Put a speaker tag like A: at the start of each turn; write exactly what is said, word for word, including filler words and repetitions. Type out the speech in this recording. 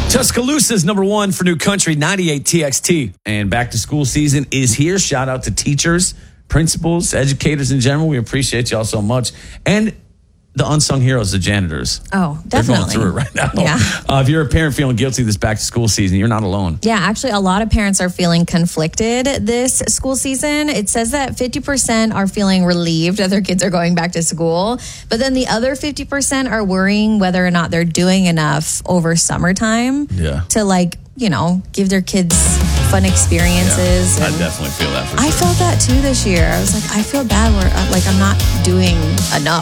A: Tuscaloosa's number one for New Country, ninety-eight T X T. And back to school season is here. Shout out to teachers, principals, educators in general. We appreciate y'all so much. And the unsung heroes, the janitors.
B: Oh, definitely.
A: They're going through it right now.
B: Yeah.
A: Uh, if you're a parent feeling guilty this back to school season, you're not alone.
B: Yeah, actually, a lot of parents are feeling conflicted this school season. It says that fifty percent are feeling relieved that their kids are going back to school, but then the other fifty percent are worrying whether or not they're doing enough over summertime
A: Yeah.
B: to, like, you know, give their kids fun experiences.
A: Yeah, I
B: and
A: definitely feel that for
B: I
A: sure.
B: felt that too this year. I was like, I feel bad where, uh, like, I'm not doing enough.